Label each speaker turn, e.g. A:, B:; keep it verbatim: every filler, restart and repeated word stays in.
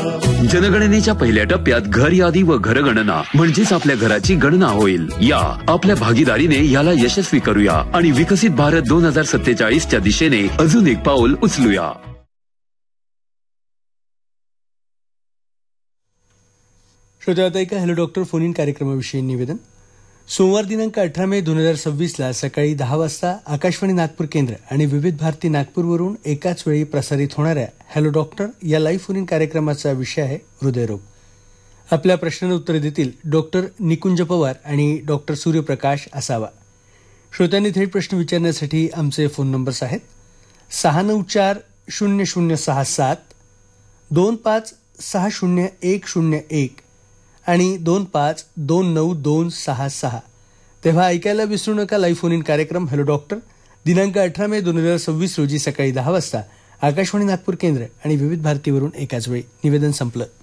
A: जनगणनेच्या पहिल्या टप्प्यात घर यादी व घरगणना म्हणजेच आपल्या घराची गणना होईल. या आपल्या भागीदारीने याला यशस्वी करूया आणि विकसित भारत दोन हजार सत्तेचाळीसच्या दिशेने अजून एक पाऊल उचलूया.
B: श्रोत्या, आता ऐका हॅलो डॉक्टर फोन इन कार्यक्रमाविषयी निवेदन. सोमवार दिनांक अठरा मे दोन हजार सव्वीसला सकाळी दहा वाजता आकाशवाणी नागपूर केंद्र आणि विविध भारती नागपूरवरून एकाच वेळी प्रसारित होणाऱ्या हॅलो डॉक्टर या लाईव्ह फोन इन कार्यक्रमाचा विषय आहे हृदयरोग. आपल्या प्रश्नांना उत्तर देतील डॉक्टर निकुंज पवार आणि डॉक्टर सूर्यप्रकाश असावा. श्रोत्यांनी थेट प्रश्न विचारण्यासाठी आमचे फोन नंबर्स आहेत सहा नऊ चार शून्य शून्य सहा सात दोन पाच सहा शून्य एक शून्य एक आणि दोन पाच दोन नऊ दोन सहा सहा. तेव्हा ऐकायला विसरू नका लाईव्ह फोन इन कार्यक्रम हॅलो डॉक्टर दिनांक अठरा मे दोन हजार सव्वीस रोजी सकाळी दहा वाजता आकाशवाणी नागपूर केंद्र आणि विविध भारतीवरून एकाच वेळी. निवेदन संपलं.